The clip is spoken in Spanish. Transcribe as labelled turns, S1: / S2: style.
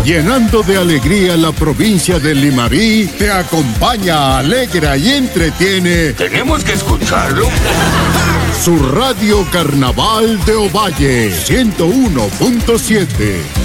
S1: llenando de alegría la provincia de Limarí, te acompaña, alegra y entretiene.
S2: ¿Tenemos que escucharlo?
S1: Su radio Carnaval de Ovalle, 101.7.